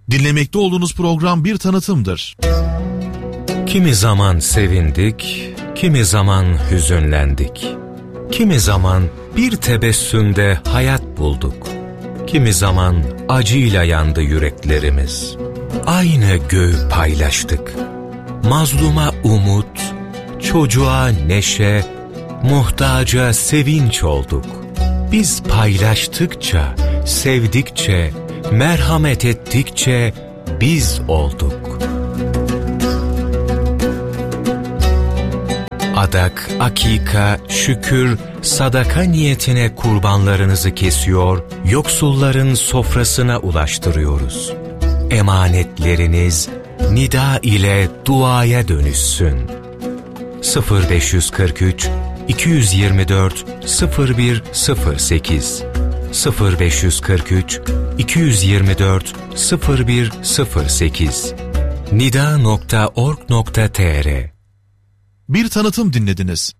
Dinlemekte olduğunuz program bir tanıtımdır. Kimi zaman sevindik, kimi zaman hüzünlendik. Kimi zaman bir tebessümde hayat bulduk. Kimi zaman acıyla yandı yüreklerimiz. Aynı göğü paylaştık. Mazluma umut, çocuğa neşe, muhtaca sevinç olduk. Biz paylaştıkça, sevdikçe, merhamet ettikçe biz olduk. Adak, akika, şükür, sadaka niyetine kurbanlarınızı kesiyor, yoksulların sofrasına ulaştırıyoruz. Emanetleriniz nida ile duaya dönüşsün. 0543 224 0108 0543 224 0108 nida.org.tr. Bir tanıtım dinlediniz.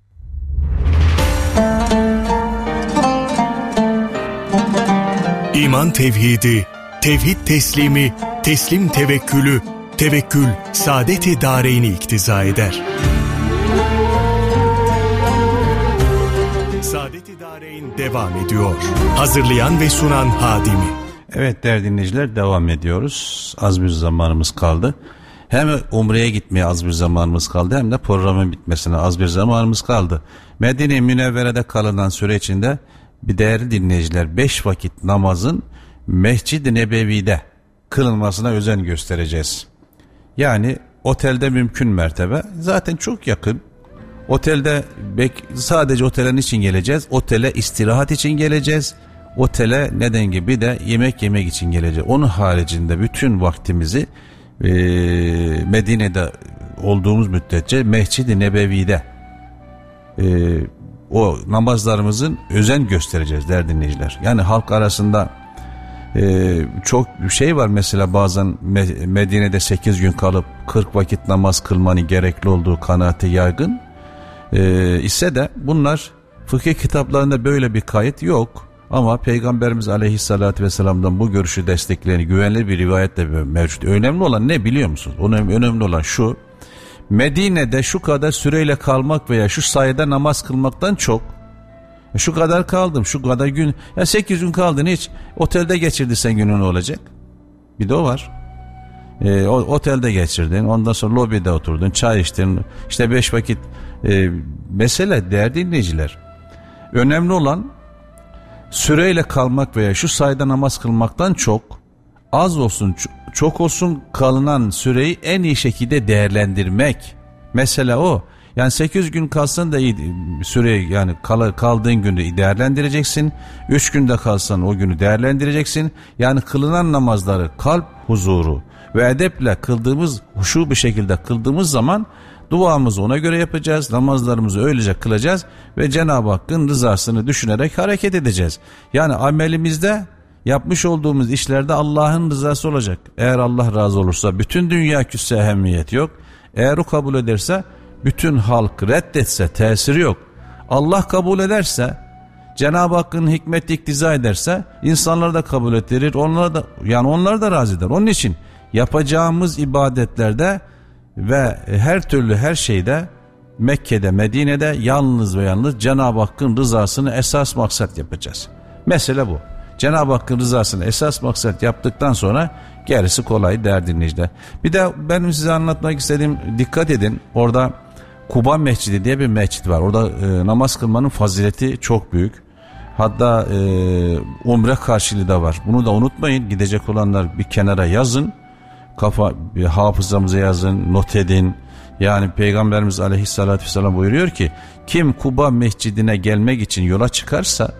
İman tevhidi, tevhid teslimi, teslim tevekkülü, tevekkül saadet-i dâreyni iktiza eder. Saadet-i Dâreyn devam ediyor. Hazırlayan ve sunan Hadimi. Evet değerli dinleyiciler, devam ediyoruz. Az bir zamanımız kaldı. Hem Umre'ye gitmeye az bir zamanımız kaldı, hem de programın bitmesine az bir zamanımız kaldı. Medine-i Münevvere'de kalınan süre içinde bir değerli dinleyiciler 5 vakit namazın Mescid-i Nebevi'de kılınmasına özen göstereceğiz. Yani otelde mümkün mertebe, zaten çok yakın. Otelde sadece otele için geleceğiz? Otele istirahat için geleceğiz. Otele neden gibi de yemek yemek için geleceğiz. Onun haricinde bütün vaktimizi Medine'de olduğumuz müddetçe Mescid-i Nebevi'de o namazlarımızın özen göstereceğiz değerli dinleyiciler. Yani halk arasında çok şey var, mesela bazen Medine'de 8 gün kalıp 40 vakit namaz kılmanın gerekli olduğu kanaati yaygın ise de bunlar fıkıh kitaplarında böyle bir kayıt yok. Ama Peygamberimiz Aleyhisselatü Vesselam'dan bu görüşü destekleyen güvenli bir rivayet de mevcut. Önemli olan ne biliyor musunuz? Önemli olan şu: Medine'de şu kadar süreyle kalmak veya şu sayede namaz kılmaktan çok, şu kadar kaldım, şu kadar gün, ya 8 gün kaldın, hiç otelde geçirdiysen günün olacak. Bir de o var. Otelde geçirdin, ondan sonra lobide oturdun, çay içtin, işte 5 vakit mesele değerli dinleyiciler. Önemli olan süreyle kalmak veya şu sayede namaz kılmaktan çok, az olsun çok olsun kalınan süreyi en iyi şekilde değerlendirmek. Mesela o. Yani 8 gün kalsan da iyi süreyi, yani kaldığın günü değerlendireceksin. 3 günde kalsan o günü değerlendireceksin. Yani kılınan namazları kalp huzuru ve edeple kıldığımız, huşu bir şekilde kıldığımız zaman duamızı ona göre yapacağız, namazlarımızı öylece kılacağız ve Cenab-ı Hakk'ın rızasını düşünerek hareket edeceğiz. Yani amelimizde, yapmış olduğumuz işlerde Allah'ın rızası olacak. Eğer Allah razı olursa bütün dünya küsse ehemmiyet yok. Eğer o kabul ederse, bütün halk reddetse tesiri yok. Allah kabul ederse, Cenab-ı Hakk'ın hikmet iktiza ederse insanlar da kabul ettirir. Onlar da razı eder. Onun için yapacağımız ibadetlerde ve her türlü her şeyde Mekke'de, Medine'de yalnız ve yalnız Cenab-ı Hakk'ın rızasını esas maksat yapacağız. Mesele bu. Cenab-ı Hakk'ın rızasını esas maksat yaptıktan sonra gerisi kolay değerli dinleyiciler. Bir de benim size anlatmak istediğim, dikkat edin, orada Kuba Mescidi diye bir mescid var. Orada namaz kılmanın fazileti çok büyük. Hatta umre karşılığı da var. Bunu da unutmayın. Gidecek olanlar bir kenara yazın. Bir hafızamıza yazın, not edin. Yani Peygamberimiz Aleyhisselatü Vesselam buyuruyor ki, kim Kuba Mescidine gelmek için yola çıkarsa,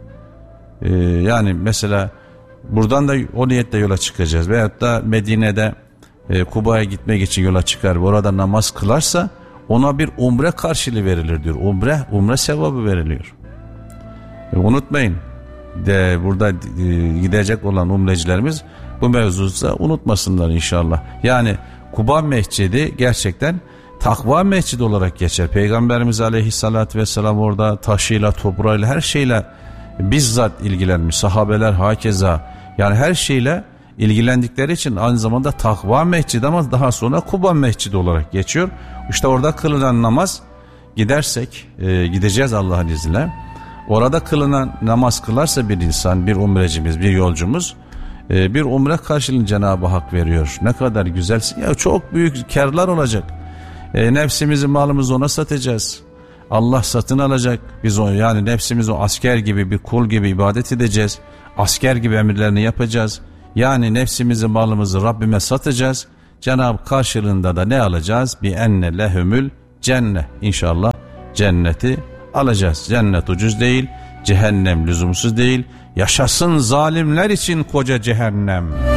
yani mesela buradan da o niyetle yola çıkacağız veyahut da Medine'de Kuba'ya gitmek için yola çıkar ve orada namaz kılarsa ona bir umre karşılığı verilir diyor. Umre sevabı veriliyor. Unutmayın. Burada gidecek olan umrecilerimiz bu mevzuda unutmasınlar inşallah. Yani Kuba Mescidi gerçekten takva mescidi olarak geçer. Peygamberimiz Aleyhisselatü Vesselam orada taşıyla, toprağıyla, her şeyle bizzat ilgilenmiş. Sahabeler hakeza, yani her şeyle ilgilendikleri için aynı zamanda Takva Mescidi ama daha sonra Kuba Mescidi olarak geçiyor. İşte orada kılınan namaz, gidersek gideceğiz Allah'ın izniyle. Orada kılınan namaz kılarsa bir insan, bir umrecimiz, bir yolcumuz, bir umre karşılığını Cenab-ı Hak veriyor. Ne kadar güzelsin ya, çok büyük kârlar olacak. Nefsimizi, malımızı ona satacağız. Allah satın alacak. Biz o, yani nefsimizi o asker gibi, bir kul gibi ibadet edeceğiz. Asker gibi emirlerini yapacağız. Yani nefsimizi, malımızı Rabbime satacağız. Cenab-ı karşılığında da ne alacağız? Bi enne lehumul cennet. İnşallah cenneti alacağız. Cennet ucuz değil, cehennem lüzumsuz değil. Yaşasın zalimler için koca cehennem.